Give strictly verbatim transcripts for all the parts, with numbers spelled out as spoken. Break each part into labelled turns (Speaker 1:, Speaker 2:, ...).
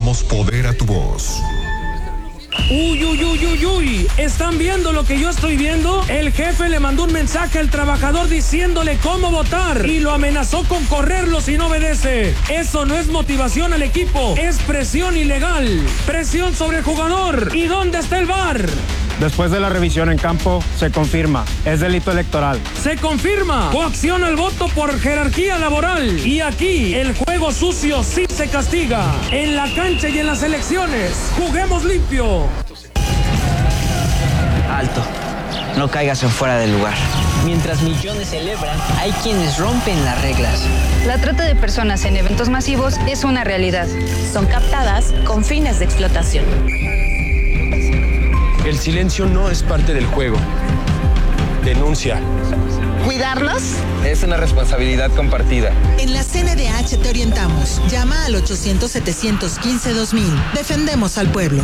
Speaker 1: Damos poder a tu voz.
Speaker 2: Uy, uy, uy, uy, uy, ¿están viendo lo que yo estoy viendo? El jefe le mandó un mensaje al trabajador diciéndole cómo votar y lo amenazó con correrlo si no obedece. Eso no es motivación al equipo, es presión ilegal. Presión sobre el jugador. ¿Y dónde está el V A R?
Speaker 3: Después de la revisión en campo, se confirma, es delito electoral.
Speaker 2: Se confirma, coacción al voto por jerarquía laboral. Y aquí, el juego sucio sí se castiga. En la cancha y en las elecciones, juguemos limpio.
Speaker 4: Alto, no caigas en fuera del lugar. Mientras millones celebran, hay quienes rompen las reglas.
Speaker 5: La trata de personas en eventos masivos es una realidad.
Speaker 6: Son captadas con fines de explotación.
Speaker 7: El silencio no es parte del juego. Denuncia.
Speaker 8: ¿Cuidarlos?
Speaker 9: Es una responsabilidad compartida.
Speaker 8: En la C N D H te orientamos. Llama al ochocientos, setecientos quince, dos mil. Defendemos al pueblo.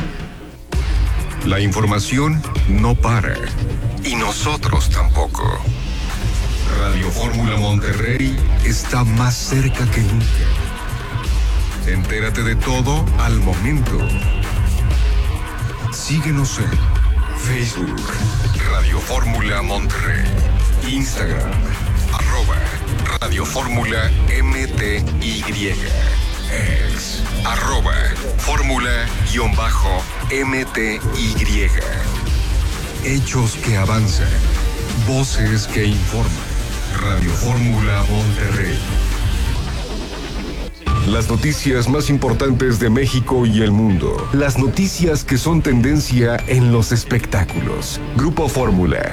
Speaker 1: La información no para. Y nosotros tampoco. Radio Fórmula Monterrey está más cerca que nunca. Entérate de todo al momento. Síguenos en Facebook, Radio Fórmula Monterrey, Instagram, arroba Radio Fórmula M T Y, ex, arroba Fórmula-M T Y. Hechos que avanzan, voces que informan. Radio Fórmula Monterrey. Las noticias más importantes de México y el mundo. Las noticias que son tendencia en los espectáculos. Grupo Fórmula.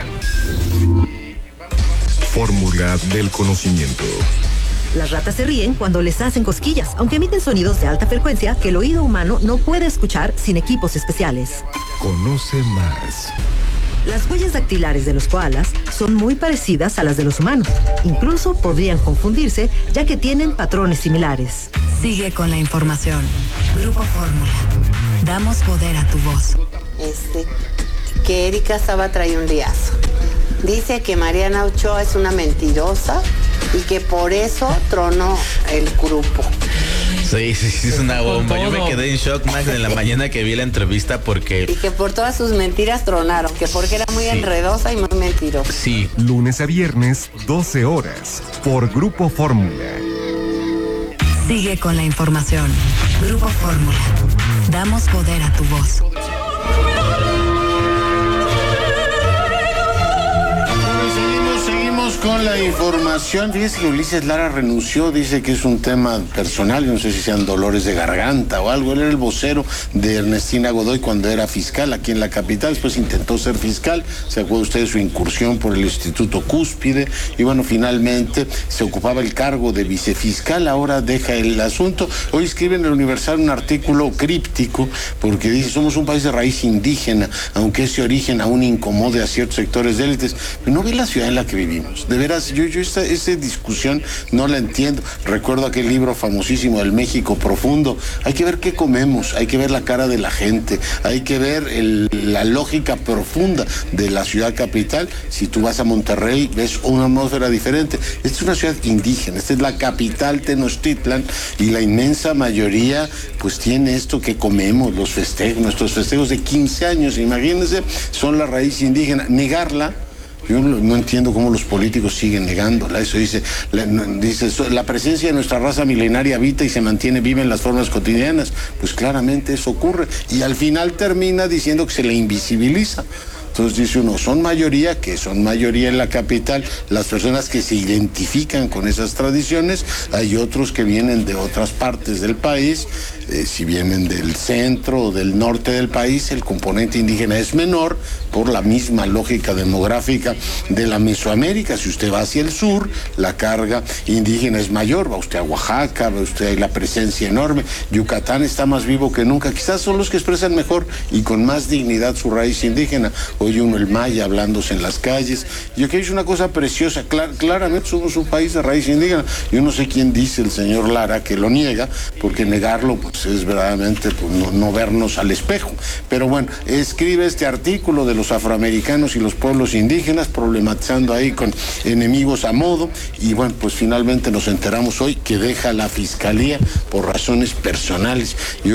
Speaker 1: Fórmula del conocimiento.
Speaker 10: Las ratas se ríen cuando les hacen cosquillas, aunque emiten sonidos de alta frecuencia que el oído humano no puede escuchar sin equipos especiales.
Speaker 1: Conoce más.
Speaker 10: Las huellas dactilares de los koalas son muy parecidas a las de los humanos. Incluso podrían confundirse, ya que tienen patrones similares.
Speaker 11: Sigue con la información. Grupo Fórmula. Damos poder a tu voz.
Speaker 12: Este, que Erika Saba trae un liazo. Dice que Mariana Ochoa es una mentirosa y que por eso tronó el grupo.
Speaker 13: Sí, sí, sí, es una bomba. Yo me quedé en shock, Max, en la mañana que vi la entrevista porque...
Speaker 12: Y que por todas sus mentiras tronaron, que porque era muy sí. enredosa y muy mentirosa.
Speaker 13: Sí.
Speaker 1: Lunes a viernes, doce horas, por Grupo Fórmula.
Speaker 11: Sigue con la información. Grupo Fórmula. Damos poder a tu voz.
Speaker 14: Con la información, fíjese que Ulises Lara renunció, dice que es un tema personal, yo no sé si sean dolores de garganta o algo. Él era el vocero de Ernestina Godoy cuando era fiscal aquí en la capital, después intentó ser fiscal, se acuerda usted de su incursión por el Instituto Cúspide, y bueno, finalmente se ocupaba el cargo de vicefiscal, ahora deja el asunto. Hoy escribe en el Universal un artículo críptico, porque dice, somos un país de raíz indígena, aunque ese origen aún incomode a ciertos sectores de élites, pero no ve la ciudad en la que vivimos. De veras, yo, yo esta, esta discusión no la entiendo. Recuerdo aquel libro famosísimo del México Profundo. Hay que ver qué comemos, hay que ver la cara de la gente, hay que ver el, la lógica profunda de la ciudad capital. Si tú vas a Monterrey, ves una atmósfera diferente. Esta es una ciudad indígena, esta es la capital Tenochtitlan, y la inmensa mayoría pues tiene esto que comemos, los festejos, nuestros festejos de quince años, imagínense, son la raíz indígena. Negarla, yo no entiendo cómo los políticos siguen negándola. Eso dice, la, dice, la presencia de nuestra raza milenaria habita y se mantiene viva en las formas cotidianas. Pues claramente eso ocurre. Y al final termina diciendo que se le invisibiliza. Entonces dice uno, son mayoría, que son mayoría en la capital, las personas que se identifican con esas tradiciones. Hay otros que vienen de otras partes del país. Eh, si vienen del centro o del norte del país, el componente indígena es menor por la misma lógica demográfica de la Mesoamérica. Si usted va hacia el sur, la carga indígena es mayor. Va usted a Oaxaca, va usted, hay la presencia enorme. Yucatán está más vivo que nunca. Quizás son los que expresan mejor y con más dignidad su raíz indígena. Oye uno el maya hablándose en las calles. Yo que es una cosa preciosa. Clar, claramente somos un país de raíz indígena. Yo no sé quién dice el señor Lara que lo niega, porque negarlo pues es verdaderamente pues, no, no vernos al espejo. Pero bueno, escribe este artículo de los afroamericanos y los pueblos indígenas, problematizando ahí con enemigos a modo, y bueno, pues finalmente nos enteramos hoy que deja la fiscalía por razones personales. Yo